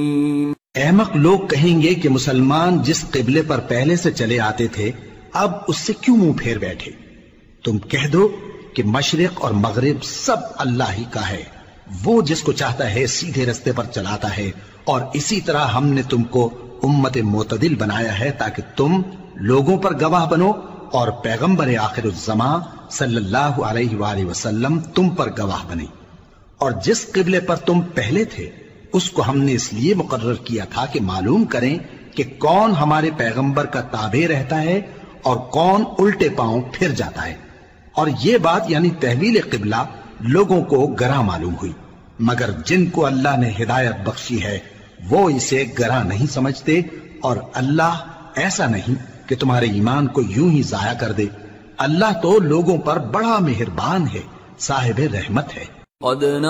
अहमक लोग कहेंगे कि मुसलमान जिस किबले पर पहले से चले आते थे अब उससे क्यों मुंह फेर बैठे। तुम कह दो कि मशरिक और मगरिब सब अल्लाह ही का है, वो जिसको चाहता है सीधे रास्ते पर चलाता है। और इसी तरह हमने तुमको उम्मत मोतदिल बनाया है ताकि तुम लोगों पर गवाह बनो और पैगंबर आखिरुज़्ज़मा सल्लल्लाहु अलैहि वसल्लम तुम पर गवाह बने। और जिस किबले पर तुम पहले थे उसको हमने इसलिए मुकर्रर किया था कि मालूम करें कि कौन हमारे पैगंबर का ताबे रहता है और कौन उल्टे पांव फिर जाता है। और ये बात यानी तहवील किबला लोगों को गरा मालूम हुई, मगर जिनको अल्लाह ने हिदायत बख्शी है वो इसे गरा नहीं समझते। और अल्लाह ऐसा नहीं कि तुम्हारे ईमान को यूं ही जाया कर दे। अल्लाह तो लोगों पर बड़ा मेहरबान है, साहिब रहमत है।